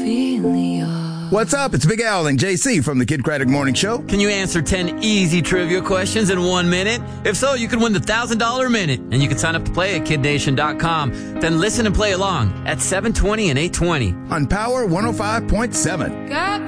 What's up? It's Big Al and JC from the Kid Craddock Morning Show. Can you answer 10 easy trivia questions in 1 minute? If so, you can win the $1,000 minute, and you can sign up to play at KidNation.com. Then listen and play along at 7:20 and 8:20 on Power 105.7.